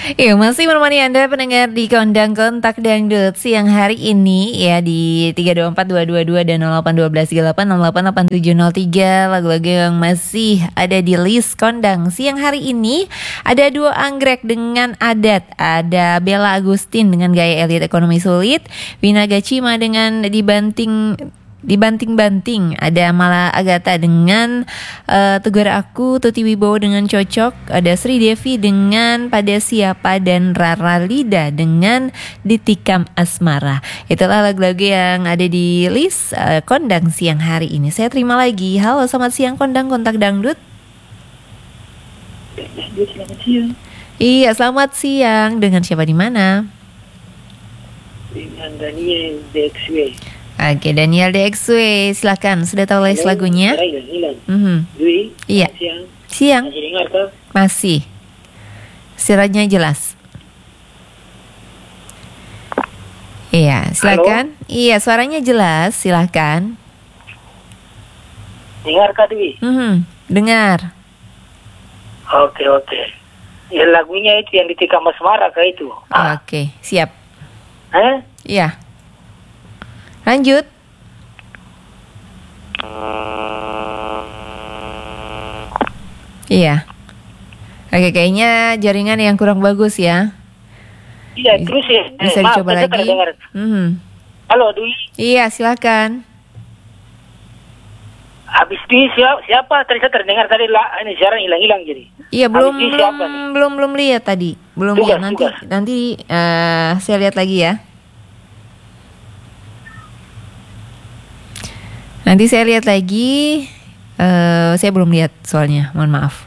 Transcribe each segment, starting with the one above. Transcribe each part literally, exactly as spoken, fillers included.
Iya, masih menemani Anda pendengar di Kondang Kontak Dangdut siang hari ini ya di tiga dua empat dua dua dua dan nol delapan satu dua tiga delapan nol delapan delapan tujuh nol tiga, lagu-lagu yang masih ada di list Kondang siang hari ini. Ada dua anggrek dengan adat, ada Bella Agustin dengan gaya elit ekonomi sulit, Vina Gacima dengan dibanting dibanting-banting, ada Mala Agatha dengan uh, Tegur Aku, Tuti Wibowo dengan Cocok, ada Sri Devi dengan Pada Siapa, dan Rara Lida dengan Ditikam Asmara. Itulah lagu-lagu yang ada di list uh, Kondang siang hari ini. Saya terima lagi. Halo, selamat siang Kondang Kontak Dangdut. Selamat siang. Iya, selamat siang. Dengan siapa di mana? Dengan Daniel D X W. Oke, Daniel D X W, silakan. Sudah tahu list lagunya? Mm-hmm. Dwi, iya. Siang. Siang. Masih dengar kah? Masih. Siarannya jelas. Iya, silakan. Halo? Iya, suaranya jelas, silakan. Dengar kah Dwi? Mm-hmm. Dengar. Oke oke. Ya lagunya itu yang Ditikam Asmara kah itu? Ah. Oke, siap. Eh? Iya. Lanjut. Iya. Oke, kayaknya jaringan yang kurang bagus ya. Iya, terus ya. Bisa eh, dicoba maaf, lagi. Mm-hmm. Halo, Dwi. Iya, silakan. Habis Dwi siapa? Siapa? Tadi saya terdengar tadi lah, ini siaran hilang-hilang jadi. Iya, belum Dwi, belum siapa nih? belum belum lihat tadi. Belum Tugas, lihat nanti tugas. nanti uh, saya lihat lagi ya. Nanti saya lihat lagi. Uh, saya belum lihat soalnya, mohon maaf.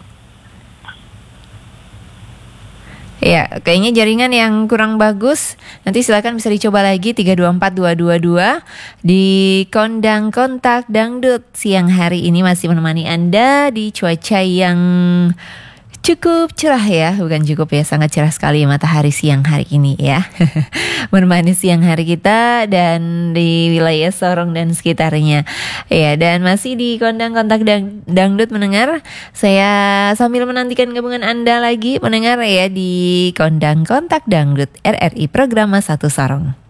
Ya, kayaknya jaringan yang kurang bagus. Nanti silakan bisa dicoba lagi tiga dua empat dua dua dua di Kondang Kontak Dangdut siang hari ini masih menemani Anda di cuaca yang cukup cerah ya, bukan cukup ya, sangat cerah sekali matahari siang hari ini ya. Menemani siang hari kita dan di wilayah Sorong dan sekitarnya. Ya, dan masih di Kondang Kontak Dang- Dangdut mendengar. Saya sambil menantikan gabungan Anda lagi mendengar ya di Kondang Kontak Dangdut R R I Programa satu Sorong.